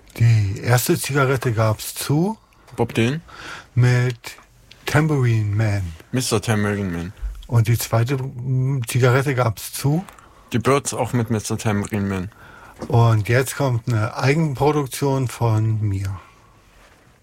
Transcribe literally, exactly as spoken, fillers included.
Die erste Zigarette gab's zu. Bob Dylan? Mit Tambourine Man. Mister Tambourine Man. Und die zweite Zigarette gab's zu. Die Birds auch mit Mister Tambourine Man. Und jetzt kommt eine Eigenproduktion von mir.